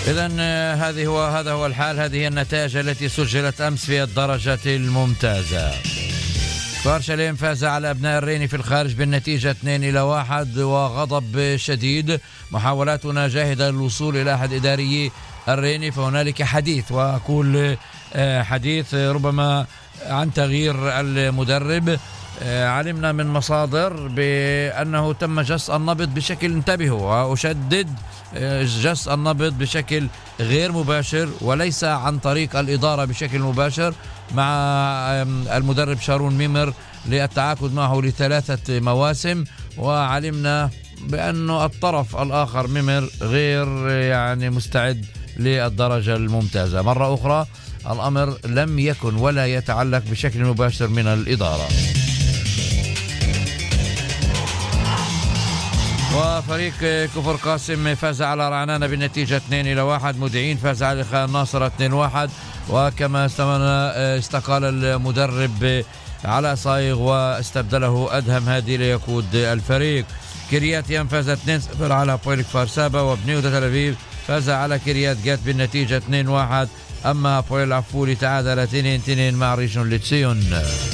إذن هذا هو الحال. هذه هي النتائج التي سجلت أمس في الدرجة الممتازة. كفار شاليم فاز على أبناء الريني في الخارج بالنتيجة 2-1 وغضب شديد. محاولاتنا جاهدة للوصول إلى أحد إداري الريني، فهنالك حديث، وأقول حديث ربما عن تغيير المدرب. علمنا من مصادر بأنه تم جس النبض بشكل، انتبهوا وأشدد، جس النبض بشكل غير مباشر وليس عن طريق الإدارة بشكل مباشر مع المدرب شارون ميمر للتعاقد معه ل3 مواسم. وعلمنا بأن الطرف الآخر ميمر غير مستعد للدرجة الممتازة. مرة أخرى الأمر لم يكن ولا يتعلق بشكل مباشر من الإدارة. وفريق كفر قاسم فاز على رعنانة بالنتيجة 2-1. مدعين فاز على خان ناصر 2-1. وكما استقال المدرب على صايغ واستبدله أدهم هادي ليقود الفريق. كريات يام فاز 2-0 على بويلك فارسابا. وبنيودا تل أبيب فاز على كريات جات بالنتيجة 2-1. أما بويل عفولي تعادل 2-2 مع ريجون لتسيون.